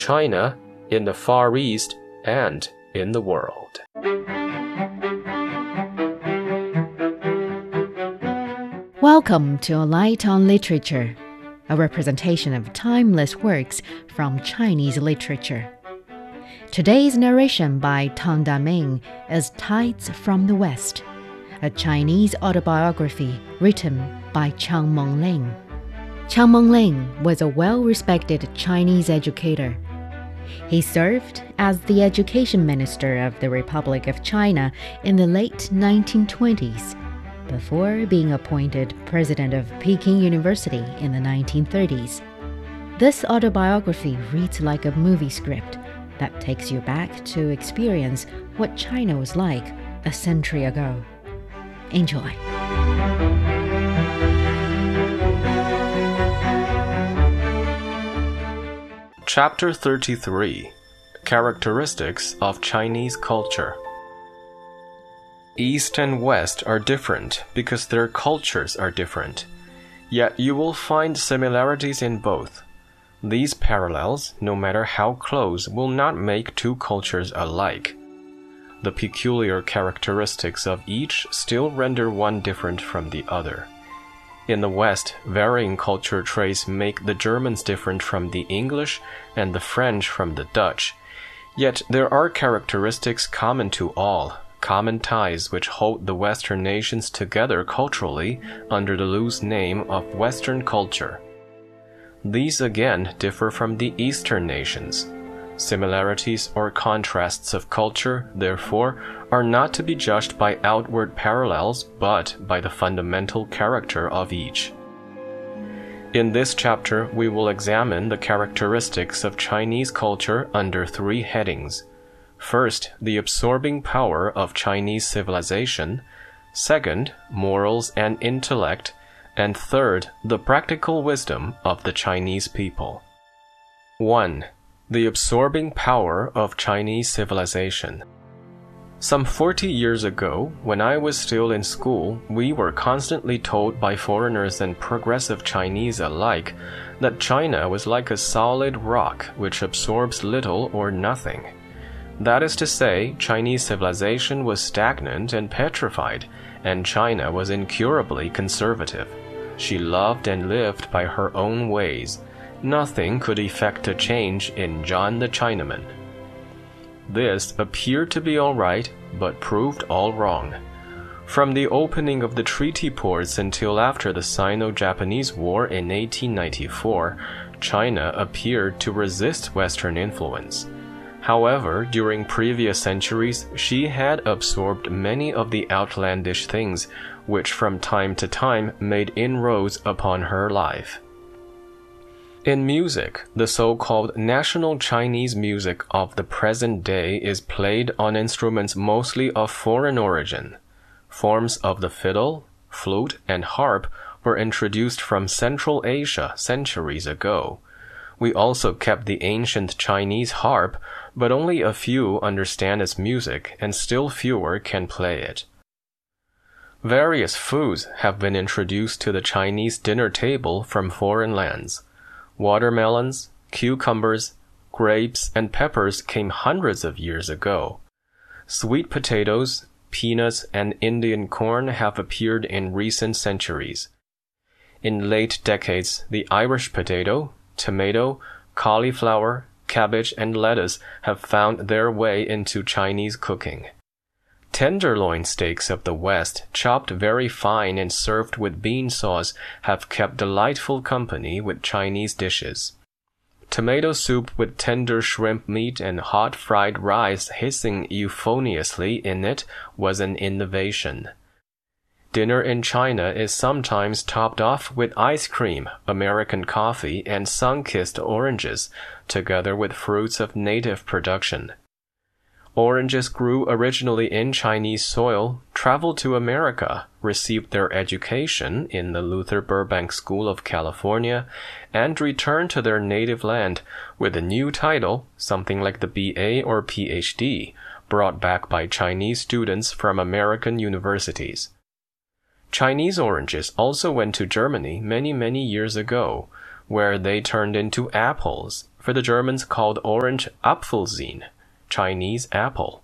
China, in the Far East, and in the world. Welcome to A Light on Literature, a representation of timeless works from Chinese literature. Today's narration by Tang Daming is Tides from the West, a Chinese autobiography written by Chang Mengling. Chang Mengling was a well-respected Chinese educator. He served as the education minister of the Republic of China in the late 1920s, before being appointed president of Peking University in the 1930s. This autobiography reads like a movie script that takes you back to experience what China was like a century ago. Enjoy. Chapter 33. Characteristics of Chinese Culture. East and West are different because their cultures are different, yet you will find similarities in both. These parallels, no matter how close, will not make two cultures alike. The peculiar characteristics of each still render one different from the other. In the West, varying culture traits make the Germans different from the English and the French from the Dutch. Yet there are characteristics common to all, common ties which hold the Western nations together culturally under the loose name of Western culture. These again differ from the Eastern nations. Similarities or contrasts of culture, therefore, are not to be judged by outward parallels, but by the fundamental character of each. In this chapter, we will examine the characteristics of Chinese culture under three headings. First, the absorbing power of Chinese civilization. Second, morals and intellect. And third, the practical wisdom of the Chinese people. 1. The absorbing power of Chinese civilization. Some 40 years ago, when I was still in school, we were constantly told by foreigners and progressive Chinese alike that China was like a solid rock which absorbs little or nothing. That is to say, Chinese civilization was stagnant and petrified, and China was incurably conservative. She loved and lived by her own ways. Nothing could effect a change in John the Chinaman. This appeared to be all right, but proved all wrong. From the opening of the treaty ports until after the Sino-Japanese War in 1894, China appeared to resist Western influence. However, during previous centuries, she had absorbed many of the outlandish things which from time to time made inroads upon her life. In music, the so-called national Chinese music of the present day is played on instruments mostly of foreign origin. Forms of the fiddle, flute, and harp were introduced from Central Asia centuries ago. We also kept the ancient Chinese harp, but only a few understand its music, and still fewer can play it. Various foods have been introduced to the Chinese dinner table from foreign lands. Watermelons, cucumbers, grapes, and peppers came hundreds of years ago. Sweet potatoes, peanuts, and Indian corn have appeared in recent centuries. In late decades, the Irish potato, tomato, cauliflower, cabbage, and lettuce have found their way into Chinese cooking. Tenderloin steaks of the West, chopped very fine and served with bean sauce, have kept delightful company with Chinese dishes. Tomato soup with tender shrimp meat and hot fried rice hissing euphoniously in it was an innovation. Dinner in China is sometimes topped off with ice cream, American coffee, and sun-kissed oranges, together with fruits of native production. Oranges grew originally in Chinese soil, traveled to America, received their education in the Luther Burbank School of California, and returned to their native land with a new title, something like the BA or PhD, brought back by Chinese students from American universities. Chinese oranges also went to Germany many years ago, where they turned into apples, for the Germans called orange Apfelsine, Chinese apple.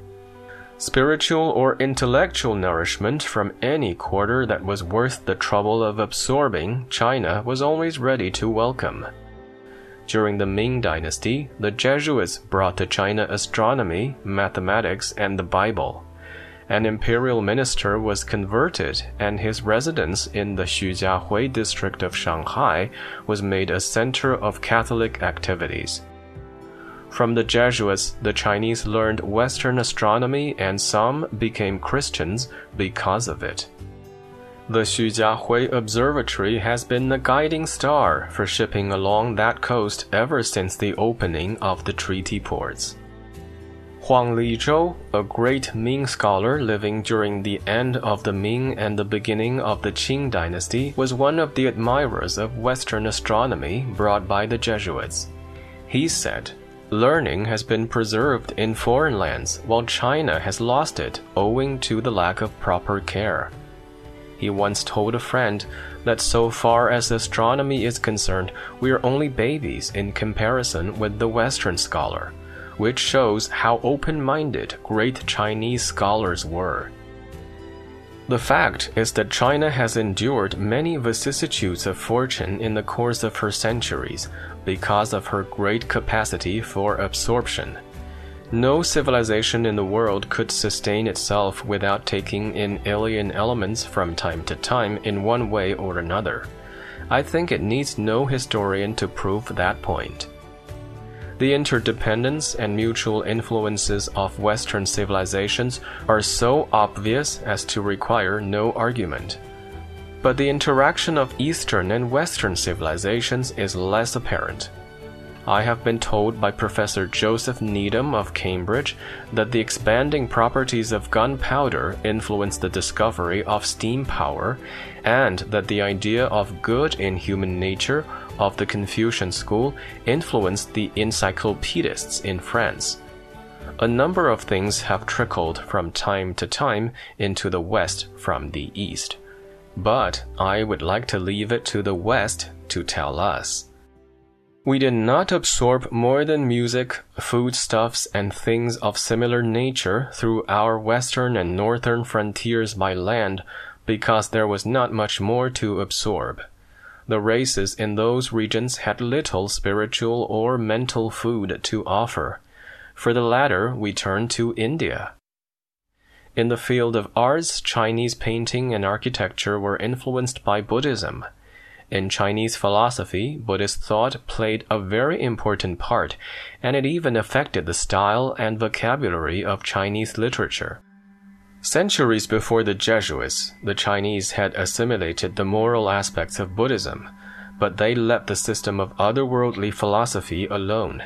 Spiritual or intellectual nourishment from any quarter that was worth the trouble of absorbing, China was always ready to welcome. During the Ming Dynasty, the Jesuits brought to China astronomy, mathematics, and the Bible. An imperial minister was converted, and his residence in the Xujiahui district of Shanghai was made a center of Catholic activities. From the Jesuits, the Chinese learned Western astronomy, and some became Christians because of it. The Xujiahui Observatory has been the guiding star for shipping along that coast ever since the opening of the treaty ports. Huang Lizhou, a great Ming scholar living during the end of the Ming and the beginning of the Qing dynasty, was one of the admirers of Western astronomy brought by the Jesuits. He said, "Learning has been preserved in foreign lands, while China has lost it owing to the lack of proper care." He once told a friend that so far as astronomy is concerned, we are only babies in comparison with the Western scholar, which shows how open-minded great Chinese scholars were. The fact is that China has endured many vicissitudes of fortune in the course of her centuries because of her great capacity for absorption. No civilization in the world could sustain itself without taking in alien elements from time to time in one way or another. I think it needs no historian to prove that point. The interdependence and mutual influences of Western civilizations are so obvious as to require no argument. But the interaction of Eastern and Western civilizations is less apparent. I have been told by Professor Joseph Needham of Cambridge that the expanding properties of gunpowder influenced the discovery of steam power, and that the idea of good in human nature of the Confucian school influenced the encyclopedists in France. A number of things have trickled from time to time into the West from the East. But I would like to leave it to the West to tell us. We did not absorb more than music, foodstuffs, and things of similar nature through our western and northern frontiers by land because there was not much more to absorb. The races in those regions had little spiritual or mental food to offer. For the latter, we turned to India. In the field of arts, Chinese painting and architecture were influenced by Buddhism. In Chinese philosophy, Buddhist thought played a very important part, and it even affected the style and vocabulary of Chinese literature. Centuries before the Jesuits, the Chinese had assimilated the moral aspects of Buddhism, but they let the system of otherworldly philosophy alone.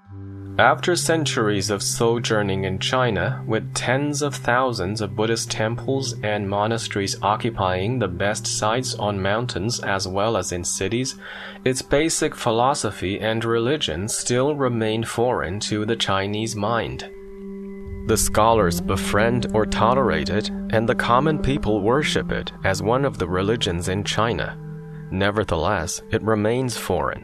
After centuries of sojourning in China, with tens of thousands of Buddhist temples and monasteries occupying the best sites on mountains as well as in cities, its basic philosophy and religion still remain foreign to the Chinese mind. The scholars befriend or tolerate it, and the common people worship it as one of the religions in China. Nevertheless, it remains foreign.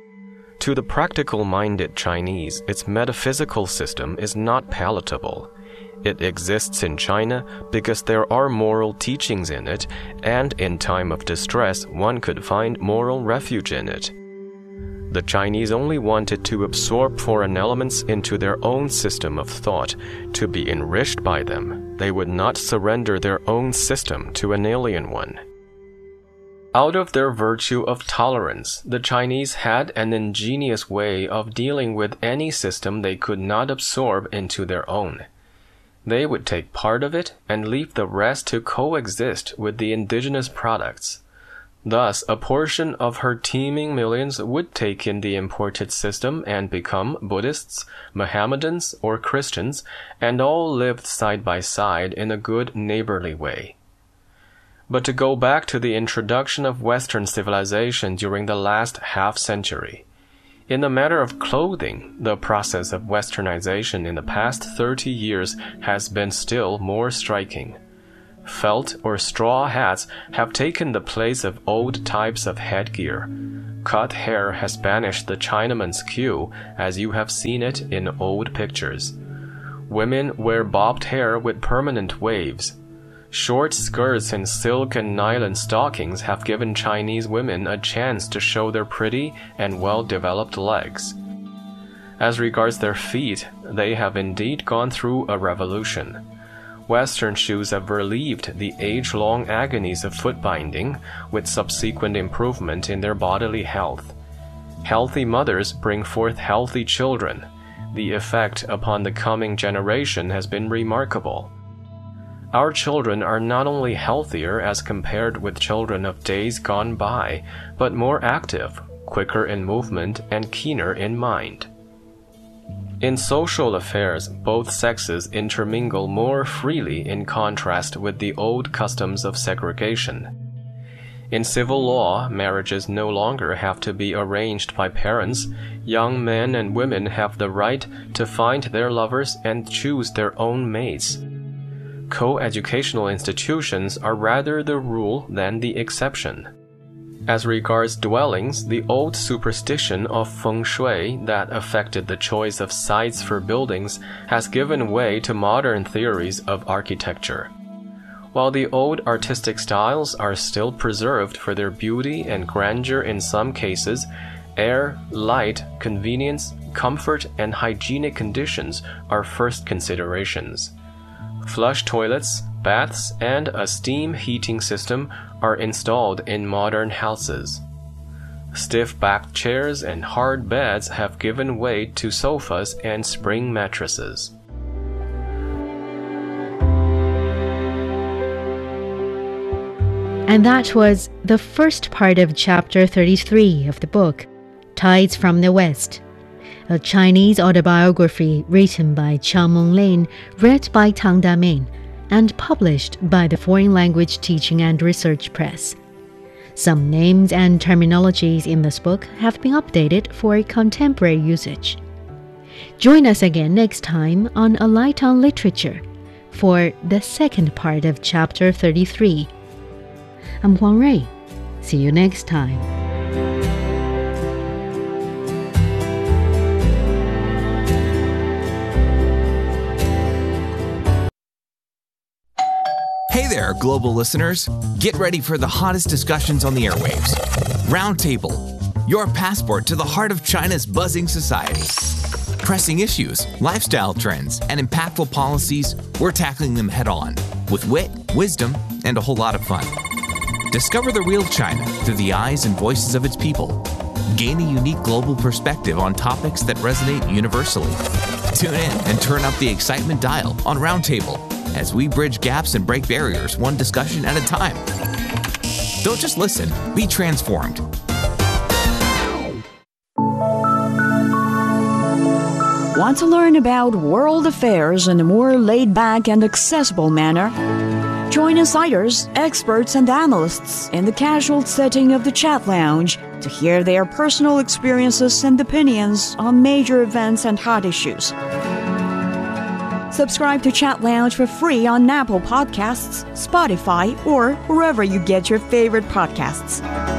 To the practical-minded Chinese, its metaphysical system is not palatable. It exists in China because there are moral teachings in it, and in time of distress, one could find moral refuge in it. The Chinese only wanted to absorb foreign elements into their own system of thought, to be enriched by them. They would not surrender their own system to an alien one. Out of their virtue of tolerance, the Chinese had an ingenious way of dealing with any system they could not absorb into their own. They would take part of it and leave the rest to coexist with the indigenous products. Thus, a portion of her teeming millions would take in the imported system and become Buddhists, Mohammedans, or Christians, and all lived side by side in a good neighborly way. But to go back to the introduction of Western civilization during the last half-century. In the matter of clothing, the process of Westernization in the past 30 years has been still more striking. Felt or straw hats have taken the place of old types of headgear. Cut hair has banished the Chinaman's queue as you have seen it in old pictures. Women wear bobbed hair with permanent waves. Short skirts and silk and nylon stockings have given Chinese women a chance to show their pretty and well-developed legs. As regards their feet, they have indeed gone through a revolution. Western shoes have relieved the age-long agonies of foot binding, with subsequent improvement in their bodily health. Healthy mothers bring forth healthy children. The effect upon the coming generation has been remarkable. Our children are not only healthier as compared with children of days gone by, but more active, quicker in movement, and keener in mind. In social affairs, both sexes intermingle more freely in contrast with the old customs of segregation. In civil law, marriages no longer have to be arranged by parents. Young men and women have the right to find their lovers and choose their own mates. Co-educational institutions are rather the rule than the exception. As regards dwellings, the old superstition of feng shui that affected the choice of sites for buildings has given way to modern theories of architecture. While the old artistic styles are still preserved for their beauty and grandeur in some cases, air, light, convenience, comfort, and hygienic conditions are first considerations. Flush toilets, baths, and a steam heating system are installed in modern houses. Stiff-backed chairs and hard beds have given way to sofas and spring mattresses. And that was the first part of Chapter 33 of the book, Tides from the West, a Chinese autobiography written by Chiang Meng-Lin, read by Tang Daming, and published by the Foreign Language Teaching and Research Press. Some names and terminologies in this book have been updated for contemporary usage. Join us again next time on A Light on Literature for the second part of Chapter 33. I'm Huang Rui. See you next time. Hey there, global listeners. Get ready for the hottest discussions on the airwaves. Roundtable, your passport to the heart of China's buzzing society. Pressing issues, lifestyle trends, and impactful policies, we're tackling them head on with wit, wisdom, and a whole lot of fun. Discover the real China through the eyes and voices of its people. Gain a unique global perspective on topics that resonate universally. Tune in and turn up the excitement dial on Roundtable as we bridge gaps and break barriers one discussion at a time. Don't just listen, be transformed. Want to learn about world affairs in a more laid-back and accessible manner? Join insiders, experts, and analysts in the casual setting of the Chat Lounge to hear their personal experiences and opinions on major events and hot issues. Subscribe to Chat Lounge for free on Apple Podcasts, Spotify, or wherever you get your favorite podcasts.